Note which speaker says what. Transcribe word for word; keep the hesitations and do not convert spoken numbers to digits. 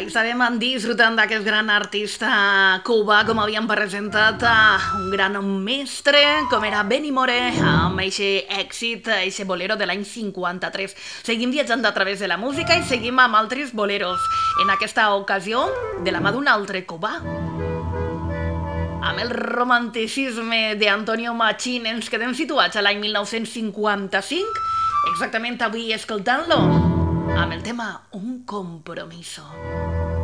Speaker 1: Estarem disfrutant d'aquest gran artista cubà, com havíem presentat, un gran mestre, com era Benny More, amb aquest èxit, aquest bolero de l'any cinquanta-tres. Seguim viatjant a través de la música i seguim amb altres boleros. En aquesta ocasió, de la mà d'un altre cubà. Amb el romanticisme d'Antonio Machín ens quedem situats a l'any mil nou-cents cinquanta-cinc, exactament avui escoltant-lo, amb el tema Un compromiso.